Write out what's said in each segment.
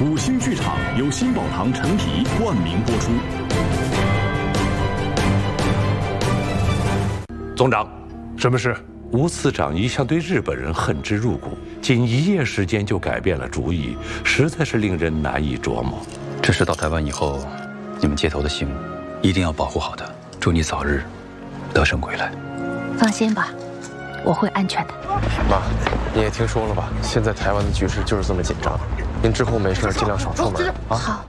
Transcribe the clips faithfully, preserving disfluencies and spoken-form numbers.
五星剧场由新宝堂陈皮冠名播出。 总长， 什么事？ 吴次长一向对日本人恨之入骨，仅一夜时间就改变了主意，实在是令人难以琢磨。 这事到台湾以后，你们接头的心一定要保护好的。祝你早日得胜归来。 放心吧，我会安全的。 妈，你也听说了吧？现在台湾的局势就是这么紧张，您之后没事尽量少出门啊。 好。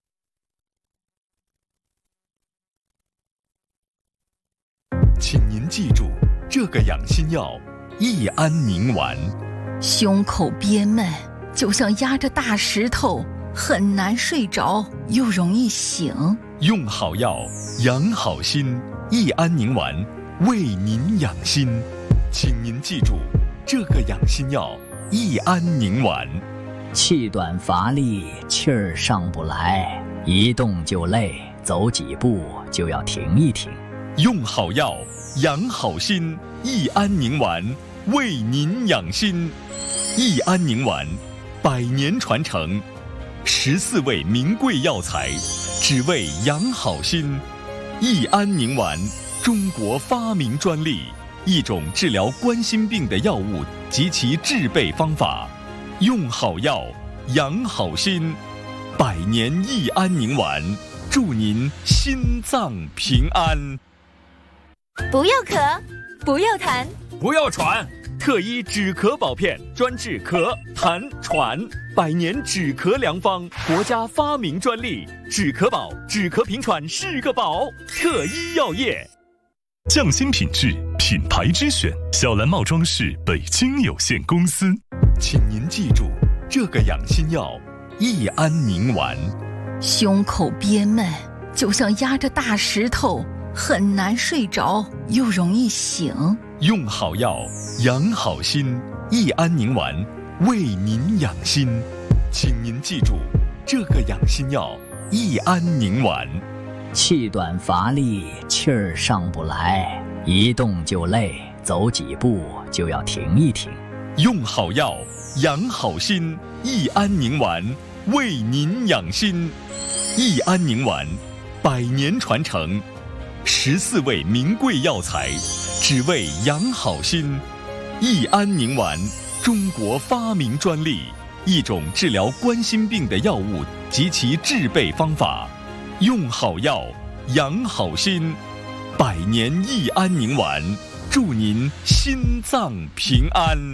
请您记住这个养心药益安宁丸。 胸口憋闷，就像压着大石头，很难睡着，又容易醒。 用好药，养好心，益安宁丸为您养心。请您记住这个养心药益安宁丸。 气短乏力，气儿上不来，一动就累，走几步就要停一停。 用好药，养好心，益安宁丸为您养心。益安宁丸，百年传承，十四味名贵药材，只为养好心。益安宁丸，中国发明专利，一种治疗冠心病的药物及其制备方法。用好药，养好心，百年益安宁丸，祝您心脏平安。 不要咳，不要痰， 不要喘。 特医止咳宝片，专治咳、痰、喘，百年止咳良方，国家发明专利。止咳宝，止咳平喘是个宝。特医药业， 匠心品质，品牌之选，小蓝帽装饰北京有限公司。 请您记住这个养心药益安宁丸。 胸口憋闷，就像压着大石头，很难睡着，又容易醒。 用好药，养好心，益安宁丸为您养心。请您记住这个养心药益安宁丸。 气短乏力，气儿上不来，一动就累，走几步就要停一停。 用好药，养好心，益安宁丸为您养心。益安宁丸，百年传承，十四味名贵药材，只为养好心。益安宁丸，中国发明专利，一种治疗冠心病的药物及其制备方法。用好药，养好心，百年益安宁丸，祝您心脏平安。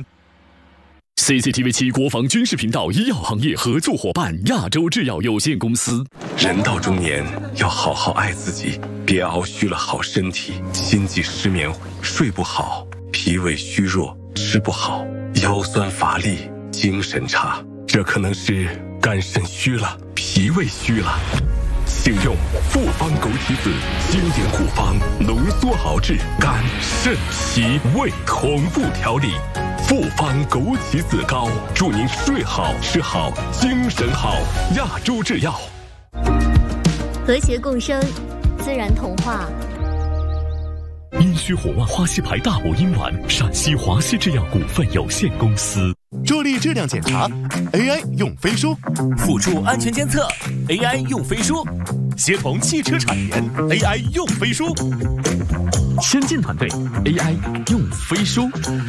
C C T V 七国防军事频道医药行业合作伙伴亚洲制药有限公司。 人到中年要好好爱自己，别熬虚了好身体，心悸失眠，睡不好，脾胃虚弱，吃不好，腰酸乏力，精神差，这可能是肝肾虚了，脾胃虚了。请用复方枸杞子经典护方，浓缩熬制肝肾脾胃同步调理。复方枸杞子膏，祝您睡好吃好精神好。亚洲制药。 和谐共生，自然童话。 阴虚火旺花溪牌大补阴丸，陕西华西制药股份有限公司。 助力质量检查 ，A I 用飞书； 辅助安全监测 ，A I 用飞书；协同汽车产研 ，A I 用飞书； 先进团队 A I 用飞书。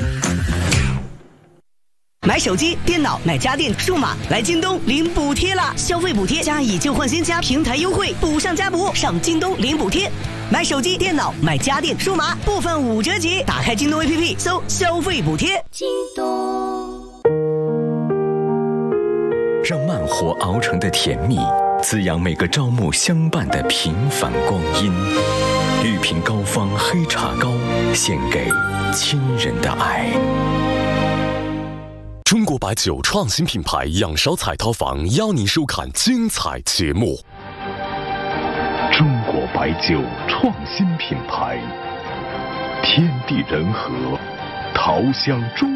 买手机、电脑、买家电、数码，来京东领补贴啦！消费补贴加以旧换新加平台优惠，补上加补，上京东领补贴。买手机、电脑、买家电、数码，部分五折起。打开京东 A P P， 搜消费补贴。 京东， 让慢火熬成的甜蜜，滋养每个朝暮相伴的平凡光阴。玉瓶高方黑茶膏，献给亲人的爱。 中国白酒创新品牌仰韶彩陶坊邀您收看精彩节目。 中国白酒创新品牌，天地人和，桃香中。